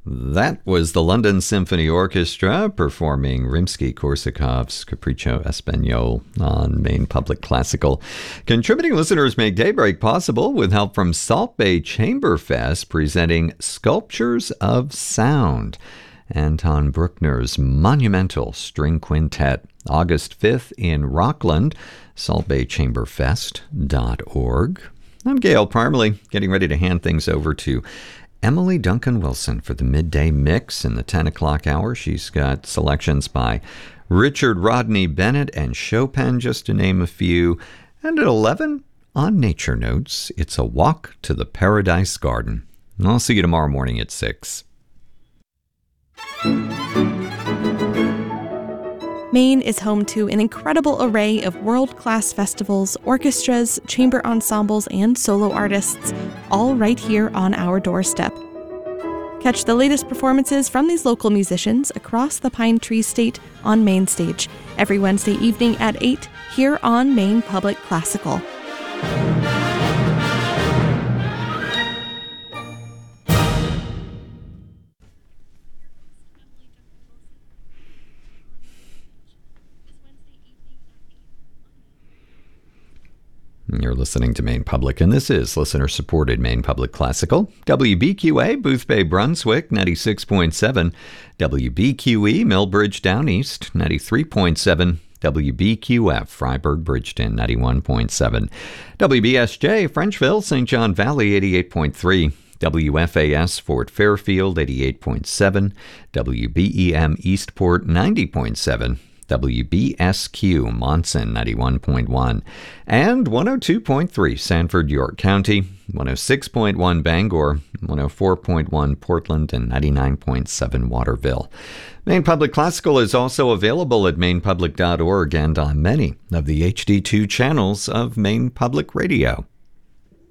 That was the London Symphony Orchestra performing Rimsky-Korsakov's Capriccio Espagnole on Maine Public Classical. Contributing listeners make Daybreak possible with help from Salt Bay Chamberfest presenting Sculptures of Sound. Anton Bruckner's monumental string quintet, August 5th in Rockland, saltbaychamberfest.org. I'm Gail Parmalee, getting ready to hand things over to Emily Duncan Wilson for the midday mix in the 10 o'clock hour. She's got selections by Richard Rodney Bennett and Chopin, just to name a few. And at 11, on Nature Notes, it's a walk to the Paradise Garden. I'll see you tomorrow morning at 6. Maine is home to an incredible array of world-class festivals, orchestras, chamber ensembles, and solo artists, all right here on our doorstep. Catch the latest performances from these local musicians across the Pine Tree State on Main Stage every Wednesday evening at 8 here on Maine Public Classical. You're listening to Maine Public, and this is listener-supported Maine Public Classical. WBQA, Boothbay, Brunswick, 96.7. WBQE, Millbridge, Down East, 93.7. WBQF, Freiburg, Bridgeton, 91.7. WBSJ, Frenchville, St. John Valley, 88.3. WFAS, Fort Fairfield, 88.7. WBEM, Eastport, 90.7. WBSQ, Monson, 91.1, and 102.3, Sanford, York County, 106.1, Bangor, 104.1, Portland, and 99.7, Waterville. Maine Public Classical is also available at mainepublic.org and on many of the HD2 channels of Maine Public Radio.